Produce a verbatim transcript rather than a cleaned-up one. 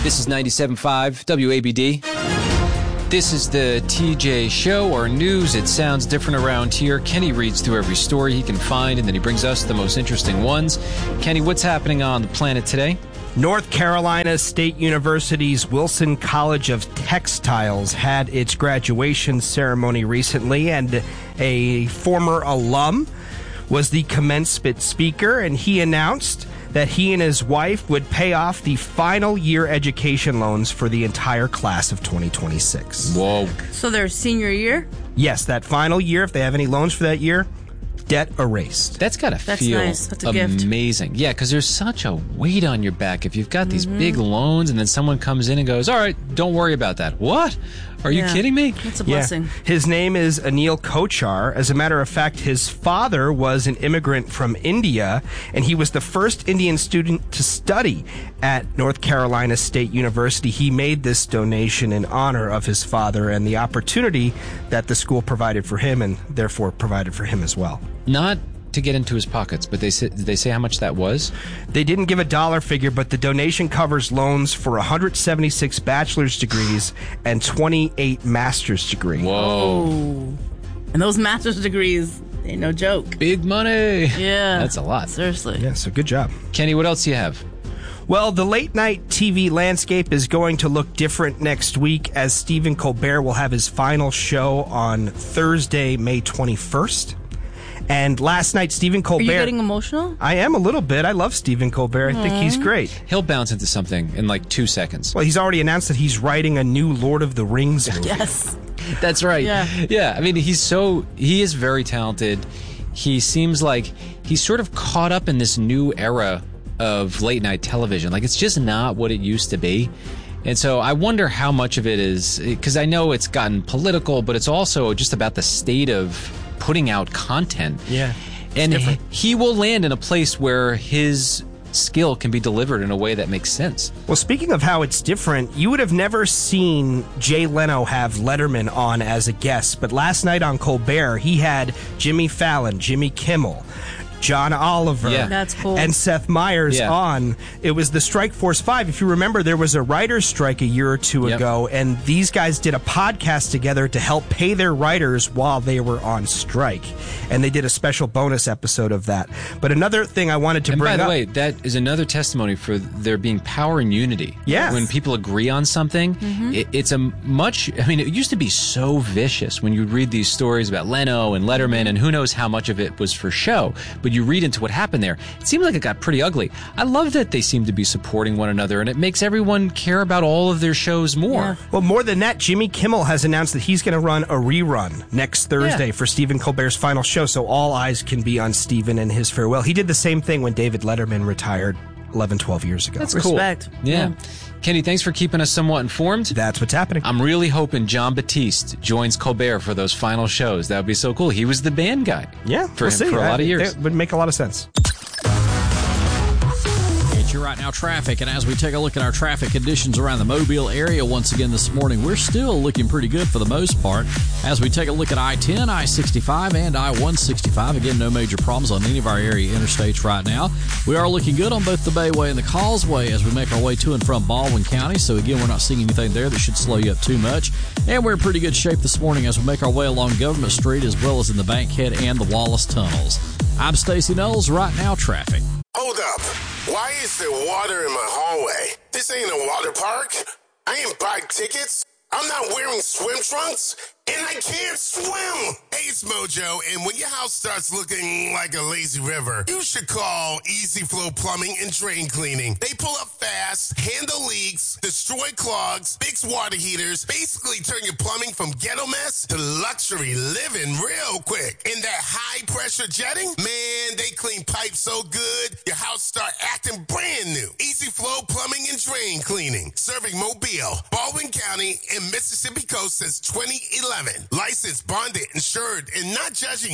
This is ninety-seven point five W A B D. This is the T J Show, or news. It sounds different around here. Kenny reads through every story he can find, and then he brings us the most interesting ones. Kenny, what's happening on the planet today? North Carolina State University's Wilson College of Textiles had its graduation ceremony recently, and a former alum was the commencement speaker, and he announced that he and his wife would pay off the final year education loans for the entire class of twenty twenty-six. Whoa. So their senior year? Yes, that final year, if they have any loans for that year, debt erased. That's got to feel nice. That's a gift. amazing. Yeah, because there's such a weight on your back. If you've got these mm-hmm. big loans and then someone comes in and goes, all right, don't worry about that. What? Are yeah. you kidding me? That's a blessing. Yeah. His name is Anil Kochar. As a matter of fact, his father was an immigrant from India, and he was the first Indian student to study at North Carolina State University. He made this donation in honor of his father and the opportunity that the school provided for him, and therefore provided for him as well. Not to get into his pockets, but they say, did they say how much that was? They didn't give a dollar figure, but the donation covers loans for one hundred seventy-six bachelor's degrees and twenty-eight master's degrees. Whoa. Oh. And those master's degrees ain't no joke. Big money. Yeah. That's a lot. Seriously. Yeah, so good job. Kenny, what else do you have? Well, the late-night T V landscape is going to look different next week, as Stephen Colbert will have his final show on Thursday, May twenty-first. And last night, Stephen Colbert... Are you getting emotional? I am a little bit. I love Stephen Colbert. I Aww. think he's great. He'll bounce into something in like two seconds. Well, he's already announced that he's writing a new Lord of the Rings movie. Yes. That's right. Yeah. Yeah. I mean, he's so... He is very talented. He seems like he's sort of caught up in this new era of late-night television. Like, it's just not what it used to be. And so I wonder how much of it is... Because I know it's gotten political, but it's also just about the state of putting out content. Yeah. And he, he will land in a place where his skill can be delivered in a way that makes sense. Well, speaking of how it's different, you would have never seen Jay Leno have Letterman on as a guest, but last night on Colbert, he had Jimmy Fallon, Jimmy Kimmel, John Oliver, yeah. That's cool. and Seth Meyers yeah. on. It was the Strike Force five. If you remember, there was a writer's strike a year or two yep. ago, and these guys did a podcast together to help pay their writers while they were on strike. And they did a special bonus episode of that. But another thing I wanted to and bring up... by the way, that is another testimony for there being power in unity. Yeah. When people agree on something, mm-hmm. it, it's a much... I mean, it used to be so vicious when you read these stories about Leno and Letterman, and who knows how much of it was for show. But you read into what happened there, it seemed like it got pretty ugly. I love that they seem to be supporting one another, and it makes everyone care about all of their shows more. Yeah. Well, more than that, Jimmy Kimmel has announced that he's going to run a rerun next Thursday yeah. for Stephen Colbert's final show, so all eyes can be on Stephen and his farewell. He did the same thing when David Letterman retired eleven, twelve years ago. That's Respect. cool. Yeah. yeah. Kenny, thanks for keeping us somewhat informed. That's what's happening. I'm really hoping John Batiste joins Colbert for those final shows. That would be so cool. He was the band guy. Yeah, for, we'll see. for a lot I, of years. It would make a lot of sense. Your right now traffic, and as we take a look at our traffic conditions around the Mobile area once again this morning, we're still looking pretty good for the most part. As we take a look at I ten, I sixty-five, and I one sixty-five, again, no major problems on any of our area interstates right now. We are looking good on both the Bayway and the Causeway as we make our way to and from Baldwin County, so again, we're not seeing anything there that should slow you up too much. And we're in pretty good shape this morning as we make our way along Government Street as well as in the Bankhead and the Wallace tunnels. I'm Stacey Knowles, right now traffic. Hold up. Why is there water in my hallway? This ain't a water park. I ain't buy tickets. I'm not wearing swim trunks. And I can't swim. Hey, it's Mojo, and when your house starts looking like a lazy river, you should call Easy Flow Plumbing and Drain Cleaning. They pull up fast, handle leaks, destroy clogs, fix water heaters, basically turn your plumbing from ghetto mess to luxury living real quick. And that high-pressure jetting, man, they clean pipes so good, your house start acting brand new. Easy Flow Plumbing and Drain Cleaning, serving Mobile, Baldwin County, and Mississippi Coast since twenty eleven. Licensed, bonded, insured, and not judging